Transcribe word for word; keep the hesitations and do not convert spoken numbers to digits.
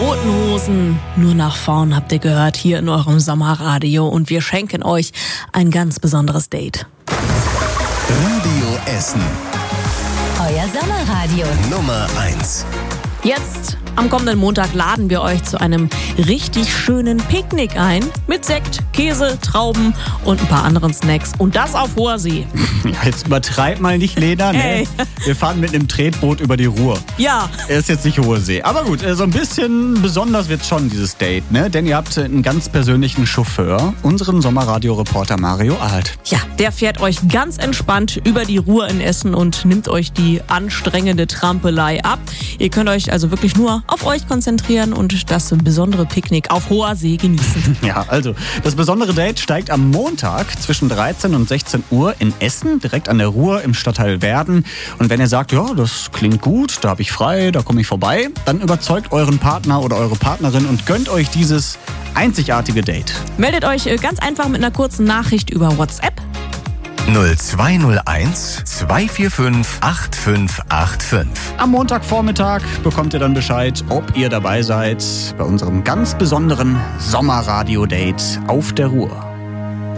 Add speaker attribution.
Speaker 1: Toten Hosen, nur nach vorn habt ihr gehört hier in eurem Sommerradio und wir schenken euch ein ganz besonderes Date.
Speaker 2: Radio Essen.
Speaker 3: Euer Sommerradio.
Speaker 2: Nummer eins.
Speaker 1: Jetzt, am kommenden Montag, laden wir euch zu einem richtig schönen Picknick ein. Mit Sekt, Käse, Trauben und ein paar anderen Snacks. Und das auf hoher See.
Speaker 4: Ja, jetzt übertreib mal nicht, Lena. Ne?
Speaker 1: Ey.
Speaker 4: Wir fahren mit einem Tretboot über die Ruhr.
Speaker 1: Ja.
Speaker 4: Er ist jetzt nicht hohe See. Aber gut, so ein bisschen besonders wird schon dieses Date, ne? Denn ihr habt einen ganz persönlichen Chauffeur, unseren Sommerradio-Reporter Mario Alt.
Speaker 1: Ja, der fährt euch ganz entspannt über die Ruhr in Essen und nimmt euch die anstrengende Trampelei ab. Ihr könnt euch also wirklich nur auf euch konzentrieren und das besondere Picknick auf hoher See genießen.
Speaker 4: Ja, also das besondere Date steigt am Montag zwischen dreizehn und sechzehn Uhr in Essen, direkt an der Ruhr im Stadtteil Werden. Und wenn ihr sagt, ja, das klingt gut, da habe ich frei, da komme ich vorbei, dann überzeugt euren Partner oder eure Partnerin und gönnt euch dieses einzigartige Date.
Speaker 1: Meldet euch ganz einfach mit einer kurzen Nachricht über WhatsApp.
Speaker 2: null zwei null eins zwei vier fünf acht fünf acht fünf.
Speaker 4: Am Montagvormittag bekommt ihr dann Bescheid, ob ihr dabei seid bei unserem ganz besonderen Sommerradio-Date auf der Ruhr.